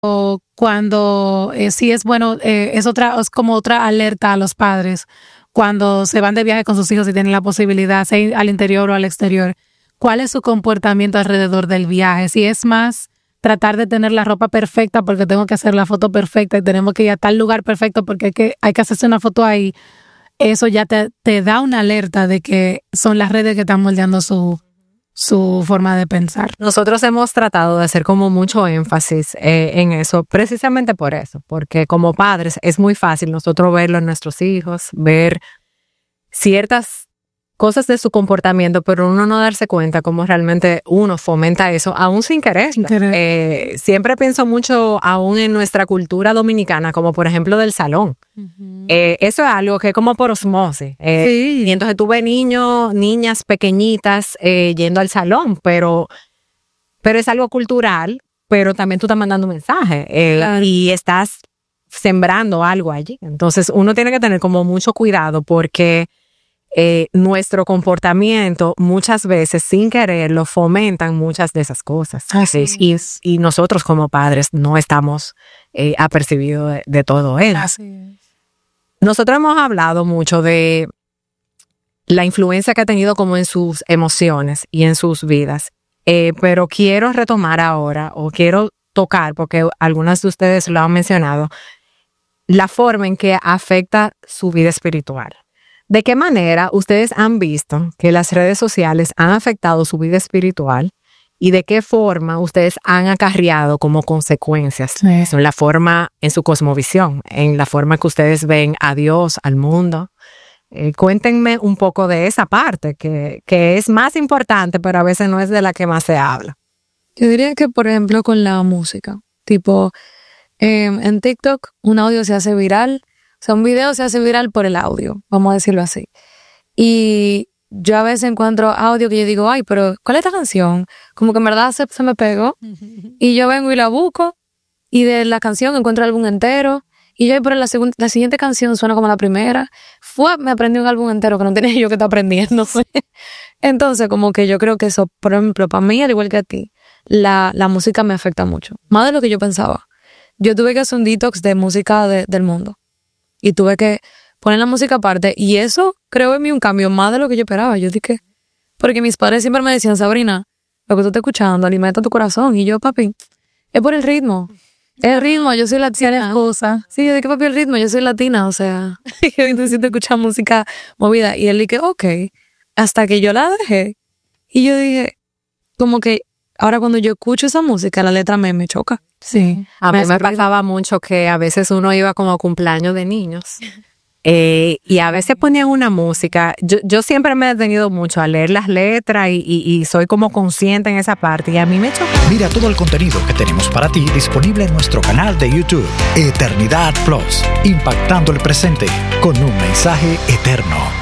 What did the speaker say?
O cuando sí es bueno, es como otra alerta a los padres cuando se van de viaje con sus hijos y tienen la posibilidad, sea al interior o al exterior. ¿Cuál es su comportamiento alrededor del viaje? Si es más tratar de tener la ropa perfecta porque tengo que hacer la foto perfecta y tenemos que ir a tal lugar perfecto porque hay que hacerse una foto ahí, eso ya te da una alerta de que son las redes que están moldeando su forma de pensar. Nosotros hemos tratado de hacer como mucho énfasis en eso, precisamente por eso, porque como padres es muy fácil nosotros verlo en nuestros hijos, ver ciertas cosas de su comportamiento, pero uno no darse cuenta cómo realmente uno fomenta eso, aún sin querer. Siempre pienso mucho aún en nuestra cultura dominicana, como por ejemplo del salón. Uh-huh. Eso es algo que es como por osmosis. Sí. Y entonces tú ves niñas pequeñitas yendo al salón, pero es algo cultural, pero también tú estás mandando un mensaje claro. Y estás sembrando algo allí. Entonces uno tiene que tener como mucho cuidado porque nuestro comportamiento muchas veces sin quererlo fomentan muchas de esas cosas. Y nosotros como padres no estamos apercibidos de todo eso. Así es. Nosotros hemos hablado mucho de la influencia que ha tenido como en sus emociones y en sus vidas, pero quiero retomar ahora o quiero tocar, porque algunas de ustedes lo han mencionado, la forma en que afecta su vida espiritual. ¿De qué manera ustedes han visto que las redes sociales han afectado su vida espiritual y de qué forma ustedes han acarreado como consecuencias en la forma, en su cosmovisión, en la forma que ustedes ven a Dios, al mundo? Cuéntenme un poco de esa parte que es más importante, pero a veces no es de la que más se habla. Yo diría que, por ejemplo, con la música, tipo en TikTok un audio se hace viral. O sea, un video se hace viral por el audio, vamos a decirlo así. Y yo a veces encuentro audio que yo digo, ay, pero ¿cuál es esta canción? Como que en verdad se me pegó. Y yo vengo y la busco y de la canción encuentro el álbum entero. Y yo, pero la siguiente canción suena como la primera. Me aprendí un álbum entero que no tenía yo que estar aprendiendo. Entonces, como que yo creo que eso, por ejemplo, para mí, al igual que a ti, la música me afecta mucho. Más de lo que yo pensaba. Yo tuve que hacer un detox de música del mundo. Y tuve que poner la música aparte. Y eso creó en mí un cambio más de lo que yo esperaba. Yo dije, porque mis padres siempre me decían, Sabrina, lo que tú estás escuchando alimenta tu corazón. Y yo, papi, es por el ritmo. El ritmo, yo soy latina. Sí, yo dije, papi, el ritmo, yo soy latina. O sea, yo necesito escuchar música movida. Y él dije, ok. Hasta que yo la dejé. Y yo dije, como que ahora cuando yo escucho esa música, la letra me choca. Sí. A mí me pasaba mucho que a veces uno iba como a cumpleaños de niños y a veces ponían una música. Yo siempre me he detenido mucho a leer las letras y soy como consciente en esa parte y a mí me choca. Mira todo el contenido que tenemos para ti disponible en nuestro canal de YouTube, Eternidad Plus, impactando el presente con un mensaje eterno.